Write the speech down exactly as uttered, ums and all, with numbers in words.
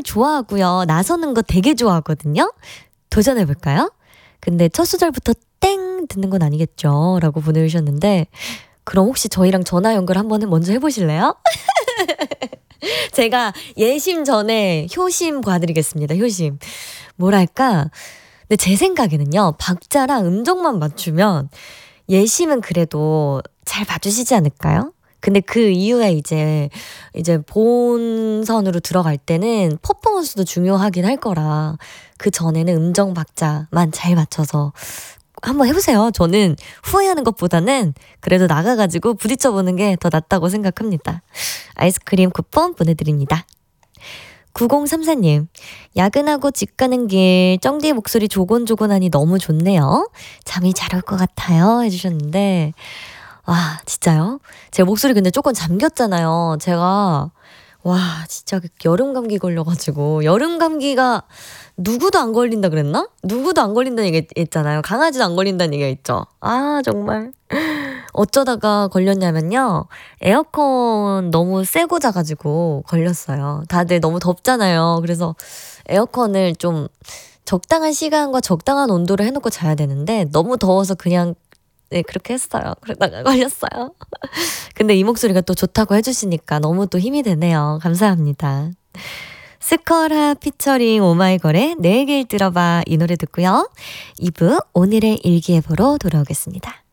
좋아하고요. 나서는 거 되게 좋아하거든요. 도전해볼까요? 근데 첫 소절부터 땡 듣는 건 아니겠죠? 라고 보내주셨는데 그럼 혹시 저희랑 전화 연결 한번 먼저 해보실래요? 제가 예심 전에 효심 봐드리겠습니다. 효심. 뭐랄까. 근데 제 생각에는요. 박자랑 음정만 맞추면 예심은 그래도 잘 봐주시지 않을까요? 근데 그 이후에 이제 이제 본선으로 들어갈 때는 퍼포먼스도 중요하긴 할 거라 그 전에는 음정 박자만 잘 맞춰서 한번 해보세요. 저는 후회하는 것보다는 그래도 나가가지고 부딪혀보는 게 더 낫다고 생각합니다. 아이스크림 쿠폰 보내드립니다. 구공삼사 님, 야근하고 집 가는 길 쩡디의 목소리 조곤조곤하니 너무 좋네요. 잠이 잘 올 것 같아요 해주셨는데 와 진짜요? 제 목소리 근데 조금 잠겼잖아요. 제가 와 진짜 여름 감기 걸려가지고 여름 감기가 누구도 안 걸린다 그랬나? 누구도 안 걸린다는 얘기 있잖아요. 강아지도 안 걸린다는 얘기가 있죠. 아 정말 어쩌다가 걸렸냐면요. 에어컨 너무 세고 자가지고 걸렸어요. 다들 너무 덥잖아요. 그래서 에어컨을 좀 적당한 시간과 적당한 온도를 해놓고 자야 되는데 너무 더워서 그냥 네 그렇게 했어요. 그러다가 걸렸어요. 근데 이 목소리가 또 좋다고 해주시니까 너무 또 힘이 되네요. 감사합니다. 스컬하 피처링 오마이걸의 내 얘기를 들어봐 이 노래 듣고요. 이 부 오늘의 일기예보로 돌아오겠습니다.